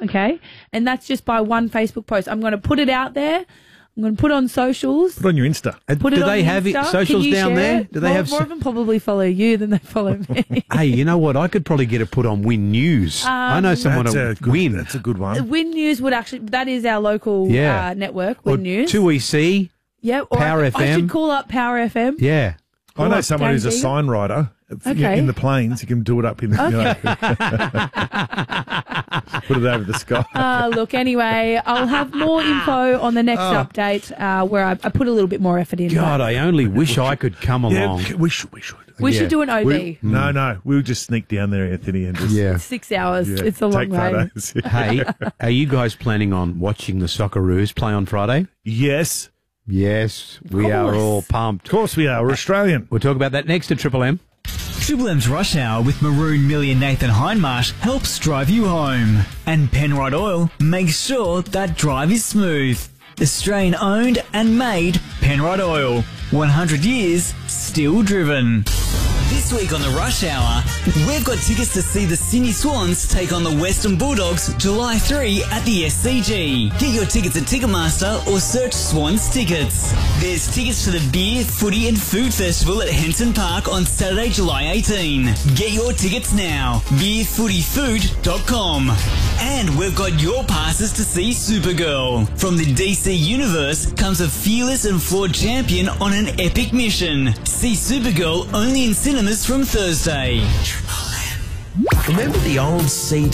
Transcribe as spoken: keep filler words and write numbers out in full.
okay? And that's just by one Facebook post. I'm going to put it out there. I'm going to put it on socials. Put it on your Insta. Put do it on they have Insta. it, socials Can you down share there? it? Do they more, have more so- of them probably follow you than they follow me. Hey, you know what? I could probably get it put on Win News. Um, I know someone That's to a good, Win. That's a good one. Win News would actually, that is our local Yeah. uh, network, Or Win News. two E C. Yeah, or Power I, F I M. should call up Power F M. Yeah. I know someone who's a Dave sign writer Okay. in the planes. You can do it up in the, you know, put it over the sky. Uh, look, anyway, I'll have more info on the next update uh, where I, I put a little bit more effort in. God, I only wish I could come Yeah, along. we should. We should. we yeah. should do an O B. We, no, no. We'll just sneak down there, Anthony, and just Yeah. Six hours. yeah, It's a long take way. photos. Hey, are you guys planning on watching the Socceroos play on Friday? Yes, Yes, we are course. all pumped. of course we are. We're Australian. We'll talk about that next to Triple M. Triple M's Rush Hour with Maroon Millie Nathan Hindmarsh helps drive you home. And Penrite Oil makes sure that drive is smooth. Australian owned and made Penrite Oil. one hundred years, still driven. This week on the Rush Hour, we've got tickets to see the Sydney Swans take on the Western Bulldogs July third at the S C G. Get your tickets at Ticketmaster or search Swans Tickets. There's tickets to the Beer, Footy and Food Festival at Henson Park on Saturday, July eighteenth. Get your tickets now. beer footy food dot com. And we've got your passes to see Supergirl. From the D C Universe comes a fearless and flawed champion on an epic mission. See Supergirl only in cinemas from Thursday. Remember the old C